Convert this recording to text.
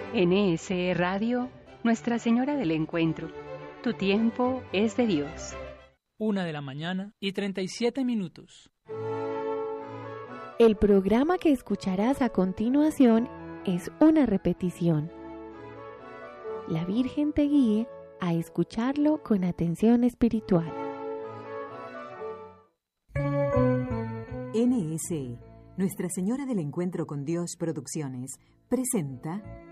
NSE Radio, Nuestra Señora del Encuentro. Tu tiempo es de Dios. 1:37 El programa que escucharás a continuación es una repetición. La Virgen te guíe a escucharlo con atención espiritual. NSE, Nuestra Señora del Encuentro con Dios Producciones, presenta